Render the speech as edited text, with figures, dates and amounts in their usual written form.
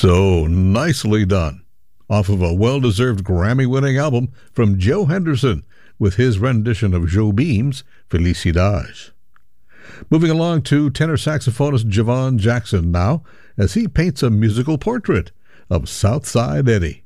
So nicely done. Off of a well-deserved Grammy-winning album from Joe Henderson with his rendition of Jobim's Felicidade. Moving along to tenor saxophonist Javon Jackson now, as he paints a musical portrait of Southside Eddie.